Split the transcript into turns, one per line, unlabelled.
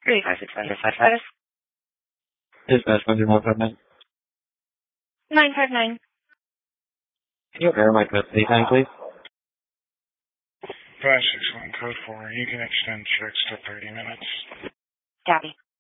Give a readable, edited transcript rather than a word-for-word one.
356
Dispatch 15159.
959.
Can you verify my custody time, please?
561 code 4. You can extend checks to 30 minutes.
Copy.